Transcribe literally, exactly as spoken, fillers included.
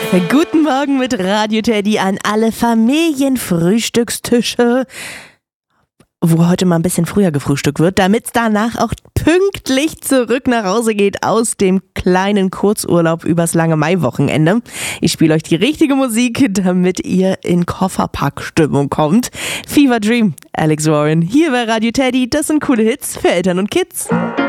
Guten Morgen mit Radio Teddy an alle Familienfrühstückstische, wo heute mal ein bisschen früher gefrühstückt wird, damit es danach auch pünktlich zurück nach Hause geht aus dem kleinen Kurzurlaub übers lange Maiwochenende. Ich spiele euch die richtige Musik, damit ihr in Kofferpackstimmung kommt. Fever Dream, Alex Warren, hier bei Radio Teddy, das sind coole Hits für Eltern und Kids.